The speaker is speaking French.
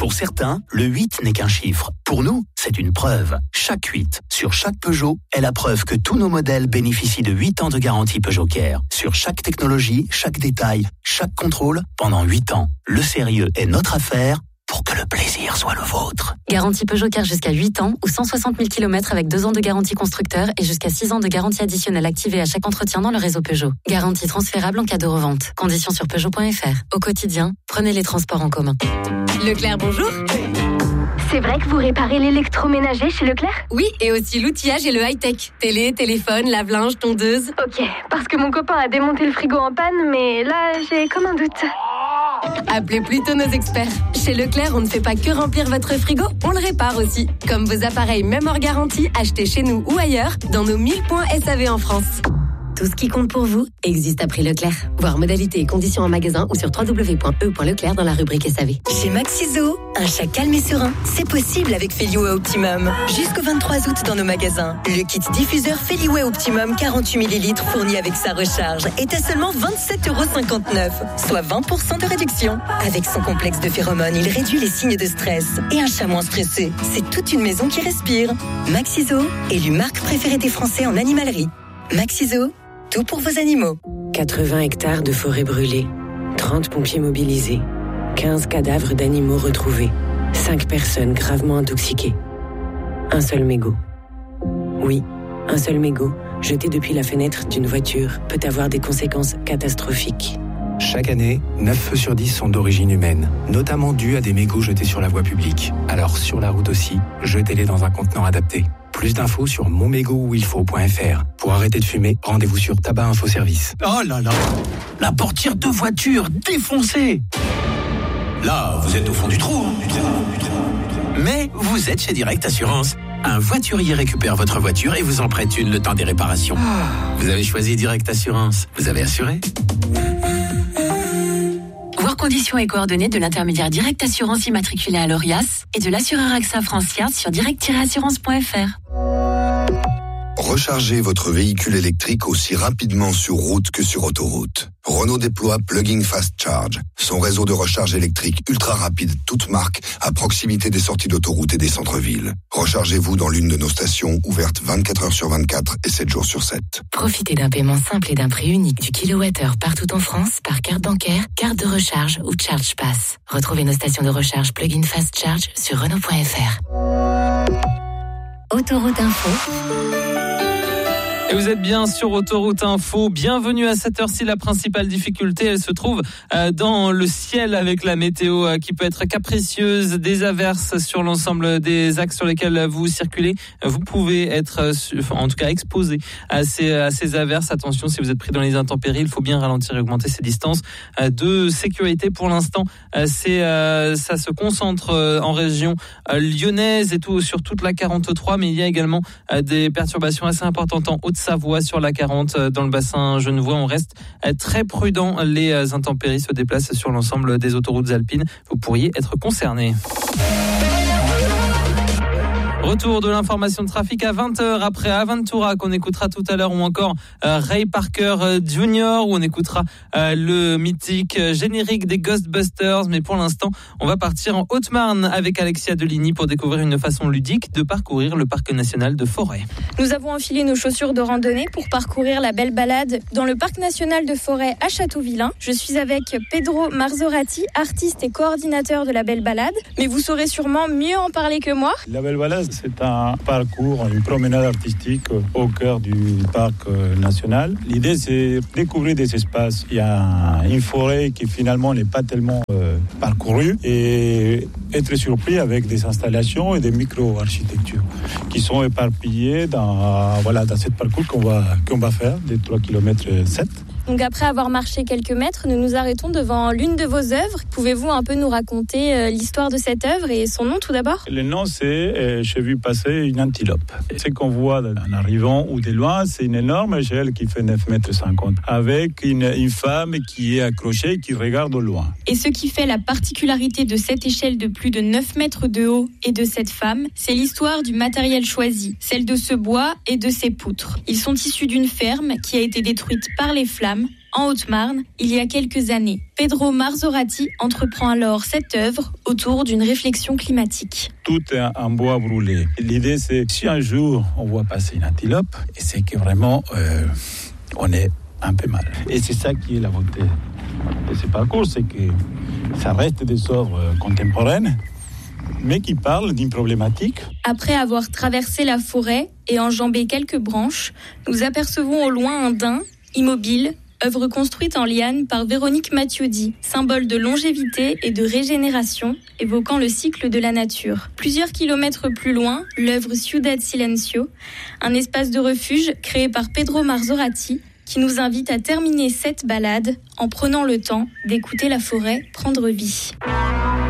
Pour certains, le 8 n'est qu'un chiffre. Pour nous, c'est une preuve. Chaque 8 sur chaque Peugeot est la preuve que tous nos modèles bénéficient de 8 ans de garantie Peugeot Care. Sur chaque technologie, chaque détail, chaque contrôle, pendant 8 ans. Le sérieux est notre affaire pour que le plaisir soit le vôtre. Garantie Peugeot Care jusqu'à 8 ans ou 160 000 km avec 2 ans de garantie constructeur et jusqu'à 6 ans de garantie additionnelle activée à chaque entretien dans le réseau Peugeot. Garantie transférable en cas de revente. Conditions sur Peugeot.fr. Au quotidien, prenez les transports en commun. Leclerc, bonjour. C'est vrai que vous réparez l'électroménager chez Leclerc ? Oui, et aussi l'outillage et le high-tech. Télé, téléphone, lave-linge, tondeuse. Ok, parce que mon copain a démonté le frigo en panne, mais là, j'ai comme un doute. Appelez plutôt nos experts. Chez Leclerc, on ne fait pas que remplir votre frigo, on le répare aussi. Comme vos appareils même hors garantie, achetés chez nous ou ailleurs, dans nos 1000 points SAV en France. Tout ce qui compte pour vous existe à prix Leclerc. Voir modalités et conditions en magasin ou sur www.e.leclerc dans la rubrique SAV. Chez Maxiso, un chat calme et serein, c'est possible avec Feliway Optimum. Jusqu'au 23 août dans nos magasins, le kit diffuseur Feliway Optimum 48 ml fourni avec sa recharge est à seulement 27,59 €, soit 20% de réduction. Avec son complexe de phéromones, il réduit les signes de stress et un chat moins stressé. C'est toute une maison qui respire. Maxiso, élu marque préférée des Français en animalerie. Maxiso, tout pour vos animaux. 80 hectares de forêt brûlée, 30 pompiers mobilisés, 15 cadavres d'animaux retrouvés, 5 personnes gravement intoxiquées. Un seul mégot. Oui, un seul mégot, jeté depuis la fenêtre d'une voiture, peut avoir des conséquences catastrophiques. Chaque année, 9 feux sur 10 sont d'origine humaine, notamment dus à des mégots jetés sur la voie publique. Alors sur la route aussi, jetez-les dans un contenant adapté. Plus d'infos sur monmégotuilfaut.fr. Pour arrêter de fumer, rendez-vous sur Tabac Info Service. Oh là là, la portière de voiture défoncée. Là, vous êtes au fond du trou. Mais vous êtes chez Direct Assurance. Un voiturier récupère votre voiture et vous en prête une le temps des réparations. Vous avez choisi Direct Assurance. Vous avez assuré ? Voir conditions et coordonnées de l'intermédiaire Direct Assurance immatriculé à l'ORIAS et de l'assureur AXA Francia sur direct-assurance.fr. Rechargez votre véhicule électrique aussi rapidement sur route que sur autoroute. Renault déploie Plug-in Fast Charge, son réseau de recharge électrique ultra rapide, toute marque, à proximité des sorties d'autoroute et des centres-villes. Rechargez-vous dans l'une de nos stations ouvertes 24 heures sur 24 et 7 jours sur 7. Profitez d'un paiement simple et d'un prix unique du kilowattheure partout en France par carte bancaire, carte de recharge ou Charge Pass. Retrouvez nos stations de recharge Plug-in Fast Charge sur Renault.fr. Autoroute Info. Et vous êtes bien sur Autoroute Info. Bienvenue à cette heure-ci. La principale difficulté, elle se trouve dans le ciel avec la météo qui peut être capricieuse, des averses sur l'ensemble des axes sur lesquels vous circulez. Vous pouvez être, en tout cas, exposé à ces averses. Attention, si vous êtes pris dans les intempéries, il faut bien ralentir et augmenter ces distances de sécurité. Pour l'instant, ça se concentre en région lyonnaise et tout sur toute la 43, mais il y a également des perturbations assez importantes en Haute-Savoie sur la 40 dans le bassin genevois. On reste très prudent. Les intempéries se déplacent sur l'ensemble des autoroutes alpines. Vous pourriez être concerné. Retour de l'information de trafic à 20h après Aventura qu'on écoutera tout à l'heure, ou encore Ray Parker Jr. où on écoutera le mythique générique des Ghostbusters. Mais pour l'instant, on va partir en Haute-Marne avec Alexia Deligny pour découvrir une façon ludique de parcourir le parc national de Forêt. Nous avons enfilé nos chaussures de randonnée pour parcourir la belle balade dans le parc national de Forêt à Châteauvillain. Je suis avec Pedro Marzorati, artiste et coordinateur de la belle balade, mais vous saurez sûrement mieux en parler que moi. La belle balade, c'est un parcours, une promenade artistique au cœur du parc national. L'idée, c'est découvrir des espaces. Il y a une forêt qui finalement n'est pas tellement parcourue et être surpris avec des installations et des micro-architectures qui sont éparpillées dans ce parcours qu'on va faire, des 3,7 km. Donc après avoir marché quelques mètres, nous nous arrêtons devant l'une de vos œuvres. Pouvez-vous un peu nous raconter l'histoire de cette œuvre et son nom tout d'abord ? Le nom, c'est j'ai vu passer une antilope. Ce qu'on voit en arrivant ou de loin, c'est une énorme échelle qui fait 9,50 mètres avec une femme qui est accrochée, qui regarde au loin. Et ce qui fait la particularité de cette échelle de plus de 9 mètres de haut et de cette femme, c'est l'histoire du matériel choisi, celle de ce bois et de ces poutres. Ils sont issus d'une ferme qui a été détruite par les flammes en Haute-Marne, il y a quelques années. Pedro Marzorati entreprend alors cette œuvre autour d'une réflexion climatique. Tout est en bois brûlé. L'idée, c'est si un jour on voit passer une antilope, et c'est que vraiment on est un peu mal. Et c'est ça qui est la beauté de ce parcours, c'est que ça reste des œuvres contemporaines, mais qui parlent d'une problématique. Après avoir traversé la forêt et enjambé quelques branches, nous apercevons au loin un daim, immobile, œuvre construite en liane par Véronique Mathiodi, symbole de longévité et de régénération, évoquant le cycle de la nature. Plusieurs kilomètres plus loin, l'œuvre Ciudad Silencio, un espace de refuge créé par Pedro Marzorati, qui nous invite à terminer cette balade en prenant le temps d'écouter la forêt prendre vie.